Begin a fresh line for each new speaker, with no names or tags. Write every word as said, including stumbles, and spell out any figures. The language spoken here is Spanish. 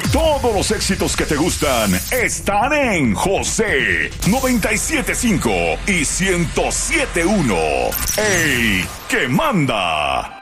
Todos los éxitos que te gustan están en José noventa y siete punto cinco y ciento siete punto uno. ¡El que manda!